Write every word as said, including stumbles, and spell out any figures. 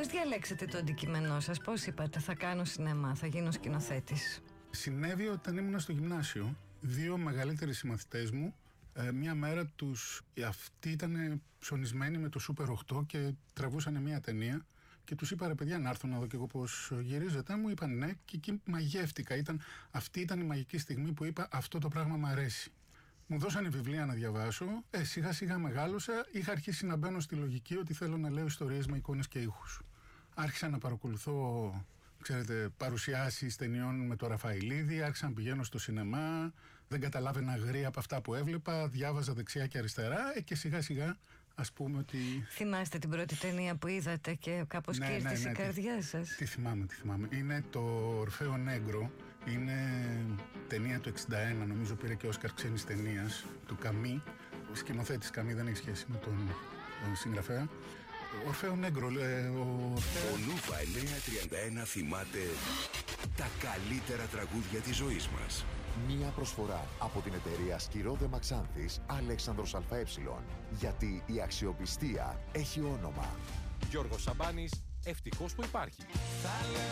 Πώς διαλέξετε το αντικείμενό σας, πώς είπατε θα κάνω σινεμά, θα γίνω σκηνοθέτης? Συνέβη όταν ήμουν στο γυμνάσιο. Δύο μεγαλύτεροι συμμαθητές μου, ε, μια μέρα τους, αυτοί ήταν ψωνισμένοι με το Σούπερ οκτώ και τραβούσαν μια ταινία και τους είπα ρε παιδιά να έρθω να δω και εγώ πώς γυρίζεται. Μου είπαν ναι και εκεί μαγεύτηκα. Ήταν, αυτή ήταν η μαγική στιγμή που είπα αυτό το πράγμα μου αρέσει. Μου δώσανε βιβλία να διαβάσω, ε, σιγά σιγά μεγάλωσα, είχα αρχίσει να μπαίνω στη λογική ότι θέλω να λέω ιστορίες με εικόνες και ήχους. Άρχισα να παρακολουθώ, ξέρετε, παρουσιάσεις ταινιών με το Ραφαηλίδη, άρχισα να πηγαίνω στο σινεμά, δεν καταλάβαινα γρήγορα από αυτά που έβλεπα, διάβαζα δεξιά και αριστερά ε, και σιγά σιγά ας πούμε ότι... Θυμάστε την πρώτη ταινία που είδατε και κάπως ναι, κύρτησε ναι, ναι, η καρδιά τι, σας? Τι θυμάμαι, τι θυμάμαι. Είναι το Ορφαίο Νέγκρο, είναι ταινία του εξήντα ένα, νομίζω πήρε και Όσκαρ ξένης ταινίας, του Καμί. Ο σκηνοθέτης Καμί δεν έχει σχέση με τον, τον συγγραφέα. Ορφαίο Νέγκρο, ε, ο Ορφαίο... Ο Λούφα εννιακόσια τριάντα ένα θυμάται τα καλύτερα τραγούδια της ζωής μας. Μία προσφορά από την εταιρεία Σκυρόδε Μαξάνθης Αλέξανδρος ΑΕ. Γιατί η αξιοπιστία έχει όνομα. Γιώργος Σαμπάνης, ευτυχώς που υπάρχει.